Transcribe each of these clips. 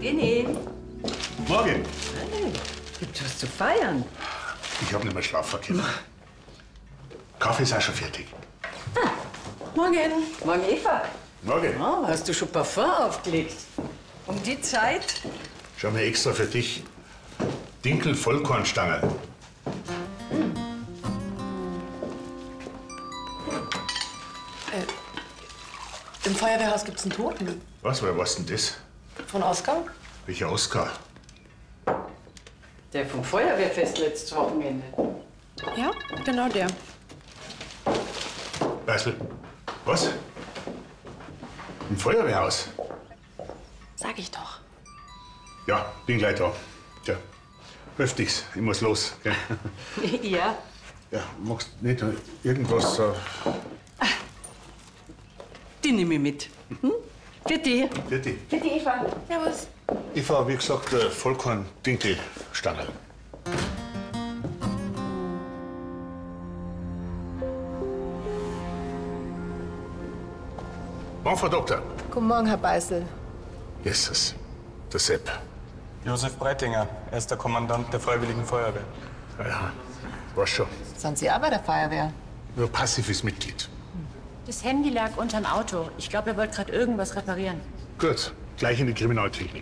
René. Morgen. Hey, gibt's was zu feiern? Ich hab nicht mehr schlafen können. Kaffee ist auch schon fertig. Morgen. Morgen, Eva. Morgen. Oh, hast du schon Parfum aufgelegt? Um die Zeit? Schau mir extra für dich. Dinkel-Vollkornstangerl. Im Feuerwehrhaus gibt's einen Toten. Was, wer war's denn das? Von Oskar? Welcher Oskar? Der vom Feuerwehrfest letztes Wochenende. Ja, genau der. Beisel. Was? Im Feuerwehrhaus? Sag ich doch. Ja, bin gleich da. Tja, hilft nix. Ich muss los. Gell? Ja. Ja, magst nicht irgendwas... Die nehme ich mit. Hm? Für die. Für die. Für die, Eva. Servus. Eva, wie gesagt, Vollkorn-Dinkel-Stangerl. Morgen, Frau Doktor. Guten Morgen, Herr Beißel. Jesus, der Sepp. Josef Breitinger, er ist der Kommandant der Freiwilligen Feuerwehr. Ja, weiß schon. Sind Sie auch bei der Feuerwehr? Nur passives Mitglied. Das Handy lag unterm Auto. Ich glaube, er wollte gerade irgendwas reparieren. Gut, gleich in die Kriminaltechnik.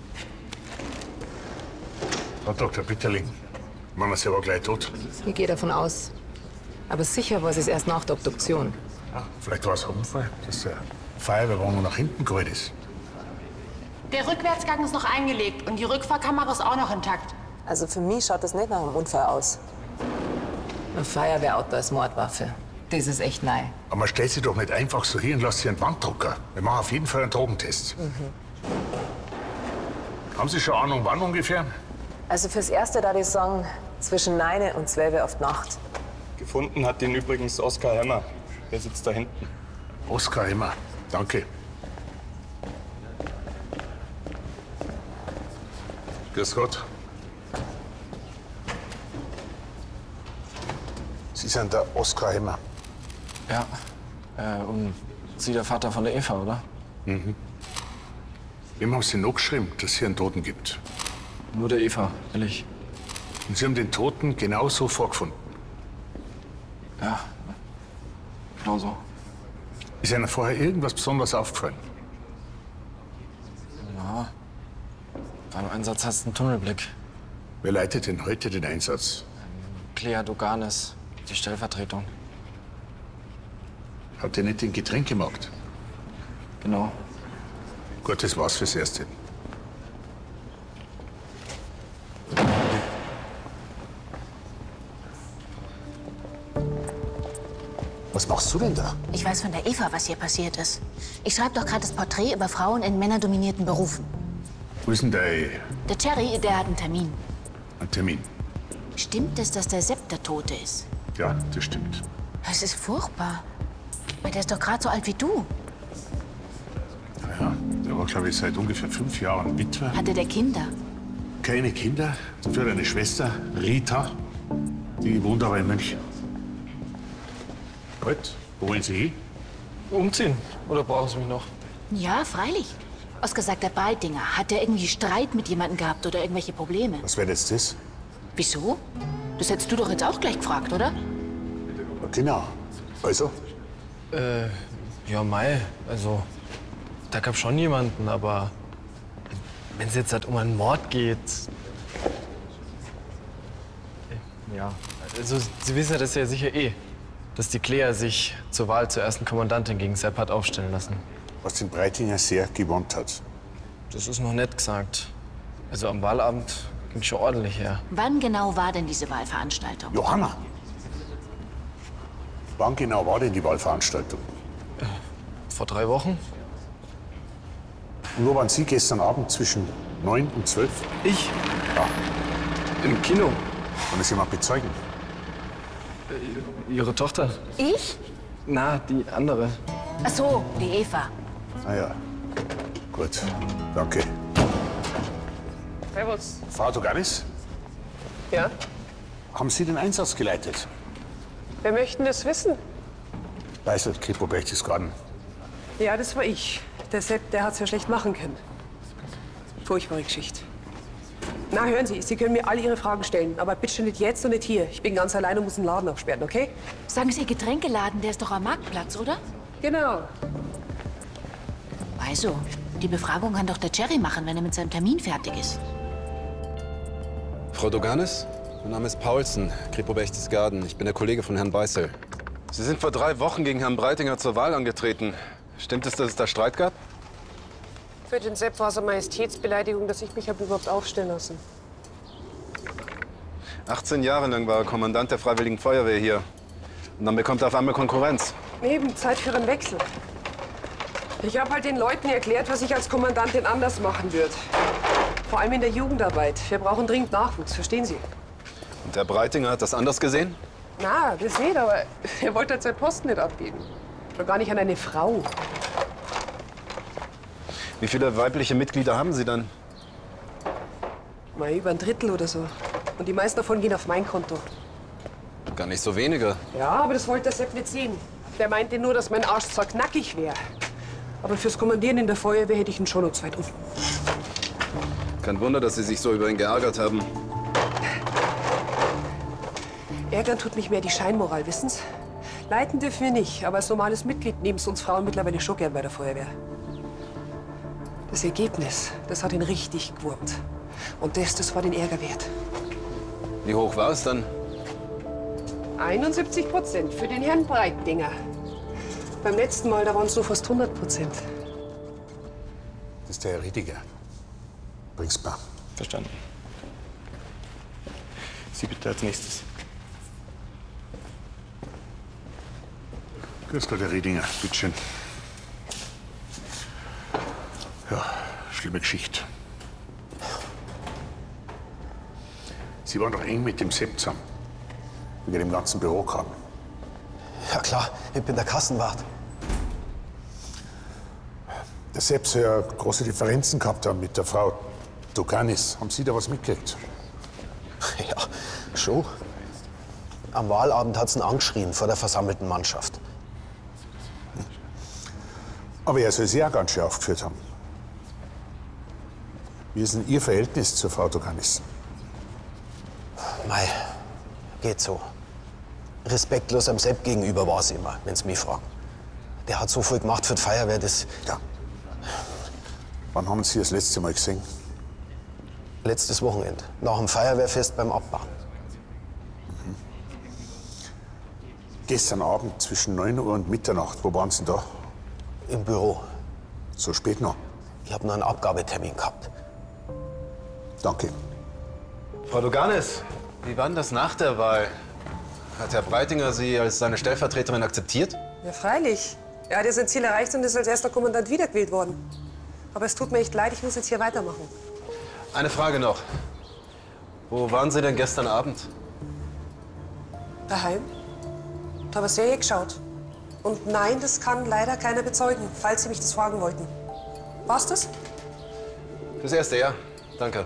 Frau Dr. Bitterling, Mama ist ja aber gleich tot. Ich gehe davon aus. Aber sicher war es erst nach der Obduktion. Ja, vielleicht war es ein Unfall, dass der Feuerwehrwagen nach hinten geholt ist. Der Rückwärtsgang ist noch eingelegt und die Rückfahrkamera ist auch noch intakt. Also für mich schaut das nicht nach einem Unfall aus. Ein Feuerwehrauto als Mordwaffe. Das ist echt neu. Aber man stellt sich doch nicht einfach so hin und lässt sich einen Wanddrucker. Wir machen auf jeden Fall einen Drogentest. Haben Sie schon Ahnung, wann ungefähr? Also fürs Erste da ich sagen, zwischen 9 und 12 auf die Nacht. Gefunden hat ihn übrigens Oskar Hemmer. Der sitzt da hinten. Oskar Hemmer, danke. Grüß Gott. Sie sind der Oskar Hemmer. Ja, und Sie der Vater von der Eva, oder? Wem haben Sie noch geschrieben, dass es hier einen Toten gibt? Nur der Eva, ehrlich. Und Sie haben den Toten genau so vorgefunden. Ja, genau so. Ist Ihnen vorher irgendwas Besonderes aufgefallen? Ja, beim Einsatz hast du einen Tunnelblick. Wer leitet denn heute den Einsatz? Clea Doganes, die Stellvertretung. Habt ihr nicht den Getränkemarkt? Genau. Gut, das war's fürs Erste. Was machst du denn da? Ich weiß von der Eva, was hier passiert ist. Ich schreibe doch gerade das Porträt über Frauen in männerdominierten Berufen. Wo ist denn der Der Cherry, der hat einen Termin. Termin? Stimmt es, dass der Sepp der Tote ist? Ja, das stimmt. Es ist furchtbar. Weil der ist doch gerade so alt wie du. Ja, der war, glaube ich, seit ungefähr 5 Jahren Witwer. Hatte der Kinder? Keine Kinder, dafür eine Schwester, Rita. Die wohnt aber in München. Gut, wo wollen Sie hin? Umziehen? Oder brauchen Sie mich noch? Ja, freilich. Oskar sagt, der Breitinger. Hat der irgendwie Streit mit jemandem gehabt oder irgendwelche Probleme? Was wäre jetzt das? Wieso? Das hättest du doch jetzt auch gleich gefragt, oder? Genau. Also? Ja, Mai, also, da gab schon jemanden, aber wenn es jetzt halt um einen Mord geht. Ja, also, Sie wissen ja das ja sicher dass die Clea sich zur Wahl zur ersten Kommandantin gegen Sepp hat aufstellen lassen. Was den Breitinger sehr gewandt hat. Das ist noch nett gesagt. Also am Wahlabend ging schon ordentlich her. Wann genau war denn diese Wahlveranstaltung? Johanna! Wann genau war denn die Wahlveranstaltung? Vor 3 Wochen? Und wo waren Sie gestern Abend zwischen 9 und 12? Ich? Ja. Im Kino. Kann das jemand bezeugen? Ihre Tochter? Ich? Na, die andere. Ach so, die Eva. Ah ja. Gut, danke. Servus. Frau Doganis, Ja? haben Sie den Einsatz geleitet? Wer möchten das wissen? Beißel, Kripo Berchtesgaden. Ja, das war ich. Der Sepp, der hat's ja schlecht machen können. Furchtbare Geschichte. Na, hören Sie, Sie können mir all Ihre Fragen stellen, aber bitte nicht jetzt und nicht hier. Ich bin ganz allein und muss den Laden absperren, okay? Sagen Sie, Ihr Getränkeladen, der ist doch am Marktplatz, oder? Genau. Also, die Befragung kann doch der Jerry machen, wenn er mit seinem Termin fertig ist. Frau Doganis, mein Name ist Paulsen, Kripo Berchtesgaden. Ich bin der Kollege von Herrn Beißel. Sie sind vor 3 Wochen gegen Herrn Breitinger zur Wahl angetreten. Stimmt es, dass es da Streit gab? Für den Sepp war es eine Majestätsbeleidigung, dass ich mich habe überhaupt aufstellen lassen. 18 Jahre lang war er Kommandant der Freiwilligen Feuerwehr hier. Und dann bekommt er auf einmal Konkurrenz. Eben, Zeit für einen Wechsel. Ich habe halt den Leuten erklärt, was ich als Kommandantin anders machen würde. Vor allem in der Jugendarbeit. Wir brauchen dringend Nachwuchs, verstehen Sie? Und Herr Breitinger hat das anders gesehen? Na, das nicht, aber er wollte halt seinen Posten nicht abgeben. Schon gar nicht an eine Frau. Wie viele weibliche Mitglieder haben Sie dann? Mal über ein Drittel oder so. Und die meisten davon gehen auf mein Konto. Gar nicht so wenige. Ja, aber das wollte der Sepp nicht sehen. Der meinte nur, dass mein Arsch zwar knackig wäre. Aber fürs Kommandieren in der Feuerwehr hätte ich ihn schon noch 2 offen. Kein Wunder, dass Sie sich so über ihn geärgert haben. Ärgern tut mich mehr die Scheinmoral, wissen's? Leiten dürfen wir nicht, aber als normales Mitglied nehmen es uns Frauen mittlerweile schon gern bei der Feuerwehr. Das Ergebnis, das hat ihn richtig gewurmt. Und das war den Ärger wert. Wie hoch war es dann? 71% für den Herrn Breitinger. Beim letzten Mal, da waren es so fast 100%. Das ist der Herr Riediger. Bring's mal. Verstanden. Sie bitte als nächstes. Grüß Gott, Herr Riedinger. Bitteschön. Ja, schlimme Geschichte. Sie waren doch eng mit dem Sepp zusammen. Wegen dem ganzen Bürokram. Ja klar, ich bin der Kassenwart. Der Sepp soll ja große Differenzen gehabt haben mit der Frau Doganis. Haben Sie da was mitgekriegt? Ja, schon. Am Wahlabend hat sie ihn angeschrien vor der versammelten Mannschaft. Aber er soll Sie auch ganz schön aufgeführt haben. Wie ist denn Ihr Verhältnis zur Frau Doganis? Mei, geht so. Respektlos am Sepp gegenüber war sie immer, wenn Sie mich fragen. Der hat so viel gemacht für die Feuerwehr, das... Ja. Wann haben Sie das letzte Mal gesehen? Letztes Wochenende, nach dem Feuerwehrfest beim Abbauen. Gestern Abend zwischen 9 Uhr und Mitternacht, wo waren Sie denn da? Im Büro. So spät noch? Ich habe noch einen Abgabetermin gehabt. Danke. Frau Doganis, wie war denn das nach der Wahl? Hat Herr Breitinger Sie als seine Stellvertreterin akzeptiert? Ja, freilich. Er hat ja sein Ziel erreicht und ist als erster Kommandant wiedergewählt worden. Aber es tut mir echt leid, ich muss jetzt hier weitermachen. Eine Frage noch. Wo waren Sie denn gestern Abend? Daheim. Da habe ich Serie geschaut. Und nein, das kann leider keiner bezeugen, falls Sie mich das fragen wollten. War's das? Das erste, ja. Danke.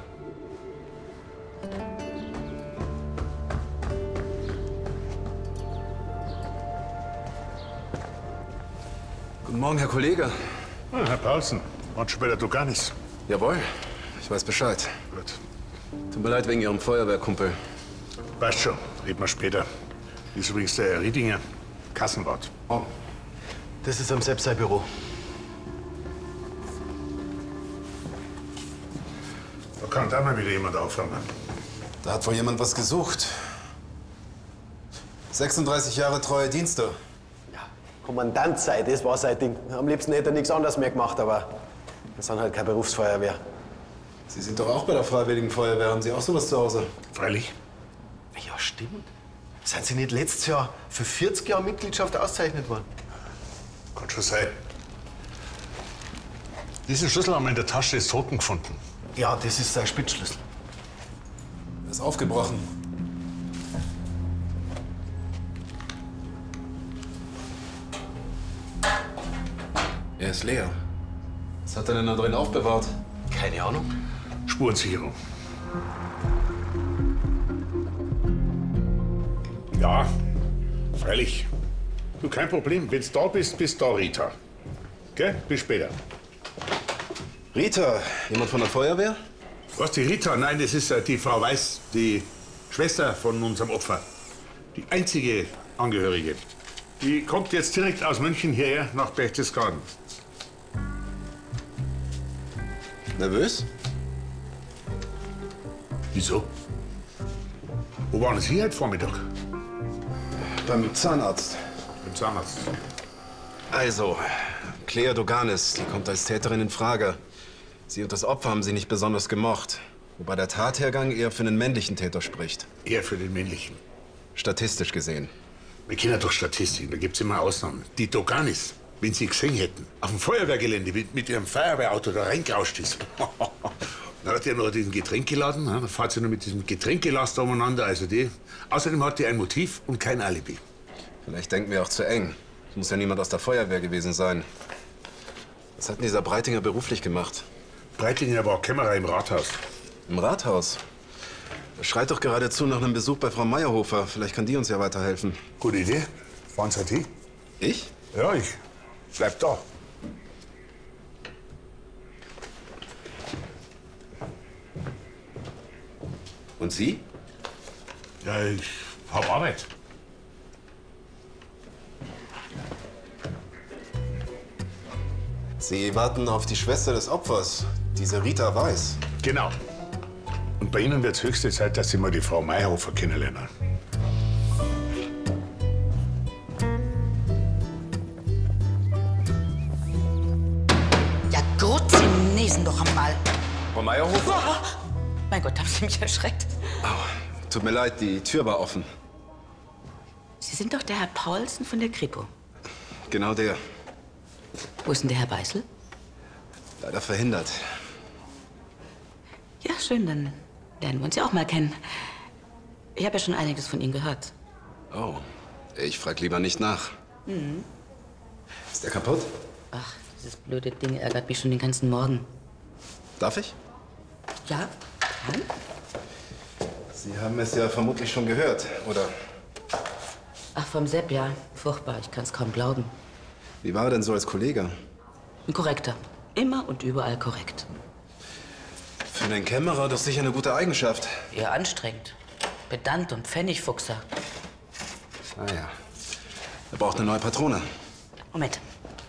Guten Morgen, Herr Kollege. Ah, Herr Paulsen, waren schon bei der Doganis? Jawohl, ich weiß Bescheid. Gut. Tut mir leid wegen Ihrem Feuerwehrkumpel. Passt schon, reden wir später. Das ist übrigens der Herr Riedinger, Kassenwart. Oh. Das ist am Sepp sein Büro. Da kann da mal wieder jemand aufräumen. Da hat wohl jemand was gesucht. 36 Jahre treue Dienste. Kommandant sei, das war sein Ding. Am liebsten hätte er nichts anderes mehr gemacht, aber wir sind halt keine Berufsfeuerwehr. Sie sind doch auch bei der Freiwilligen Feuerwehr. Haben Sie auch sowas zu Hause? Freilich. Ja, stimmt. Sind Sie nicht letztes Jahr für 40 Jahre Mitgliedschaft ausgezeichnet worden? Kann schon sein. Diesen Schlüssel haben wir in der Tasche des Toten gefunden. Ja, das ist sein Spitzschlüssel. Er ist aufgebrochen. Er ist leer. Was hat er denn da drin aufbewahrt? Keine Ahnung. Spurensicherung. Ja, freilich. Du, kein Problem. Wenn du da bist, bist du da, Rita. Gell? Bis später. Rita, jemand von der Feuerwehr? Was, die Rita? Nein, das ist die Frau Weiß, die Schwester von unserem Opfer. Die einzige Angehörige. Die kommt jetzt direkt aus München hierher nach Berchtesgaden. Nervös? Wieso? Wo waren Sie heute Vormittag? Beim Zahnarzt. Beim Zahnarzt. Also, Claire Doganis, die kommt als Täterin in Frage. Sie und das Opfer haben sie nicht besonders gemocht. Wobei der Tathergang eher für einen männlichen Täter spricht. Eher für den männlichen. Statistisch gesehen. Wir kennen doch Statistiken, da gibt's immer Ausnahmen. Die Doganis, wenn Sie gesehen hätten, auf dem Feuerwehrgelände mit Ihrem Feuerwehrauto da reingerauscht ist. Dann hat er noch diesen Getränkeladen, da fährt sie noch mit diesem Getränkelaster umeinander. Also die. Außerdem hat die ein Motiv und kein Alibi. Vielleicht denken wir auch zu eng. Es muss ja niemand aus der Feuerwehr gewesen sein. Was hat denn dieser Breitinger beruflich gemacht? Breitinger war Kämmerer im Rathaus. Im Rathaus? Das schreit doch geradezu nach einem Besuch bei Frau Meyerhofer. Vielleicht kann die uns ja weiterhelfen. Gute Idee. Fahren Sie die? Ich? Ja, ich. Bleib da. Und Sie? Ja, ich hab Arbeit. Sie warten auf die Schwester des Opfers, diese Rita Weiß. Genau. Und bei Ihnen wird's höchste Zeit, dass Sie mal die Frau Meyerhofer kennenlernen. Ja gut, Sie niesen doch einmal. Frau Meyerhofer? Oh, mein Gott, haben Sie mich erschreckt. Au, tut mir leid, die Tür war offen. Sie sind doch der Herr Paulsen von der Kripo. Genau der. Wo ist denn der Herr Beißel? Leider verhindert. Ja, schön, dann lernen wir uns ja auch mal kennen. Ich habe ja schon einiges von Ihnen gehört. Oh, ich frag lieber nicht nach. Mhm. Ist der kaputt? Ach, dieses blöde Ding ärgert mich schon den ganzen Morgen. Darf ich? Ja, kann? Sie haben es ja vermutlich schon gehört, oder? Ach, vom Sepp, ja. Furchtbar, ich kann es kaum glauben. Wie war er denn so als Kollege? Ein Korrekter. Immer und überall korrekt. Für einen Kämmerer doch sicher eine gute Eigenschaft. Eher anstrengend. Pedant und Pfennigfuchser. Ah ja. Er braucht eine neue Patrone. Moment.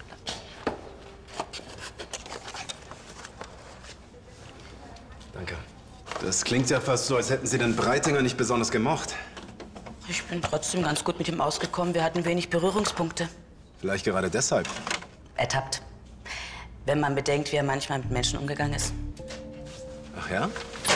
Danke. Das klingt ja fast so, als hätten Sie den Breitinger nicht besonders gemocht. Ich bin trotzdem ganz gut mit ihm ausgekommen. Wir hatten wenig Berührungspunkte. Vielleicht gerade deshalb. Ertappt. Wenn man bedenkt, wie er manchmal mit Menschen umgegangen ist. Ach ja?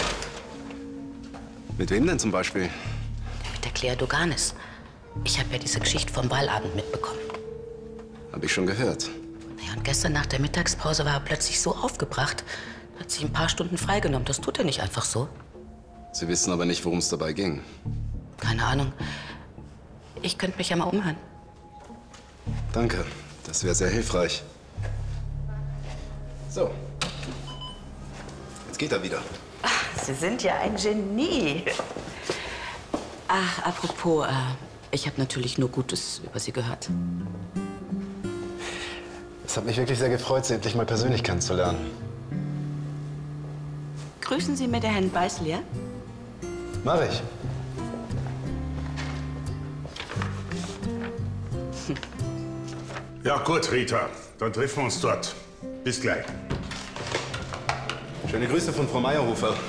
Mit wem denn zum Beispiel? Mit der Claire Doganis. Ich habe ja diese Geschichte vom Ballabend mitbekommen. Hab ich schon gehört. Naja, und gestern nach der Mittagspause war er plötzlich so aufgebracht, hat sich ein paar Stunden freigenommen. Das tut er nicht einfach so. Sie wissen aber nicht, worum es dabei ging. Keine Ahnung. Ich könnte mich ja mal umhören. Danke. Das wäre sehr hilfreich. So. Jetzt geht er wieder. Ach, Sie sind ja ein Genie. Ach, apropos, ich habe natürlich nur Gutes über Sie gehört. Es hat mich wirklich sehr gefreut, Sie endlich mal persönlich kennenzulernen. Grüßen Sie mir den Herrn Beißel, ja? Mach ich. Ja, gut, Rita. Dann treffen wir uns dort. Bis gleich. Schöne Grüße von Frau Meyerhofer.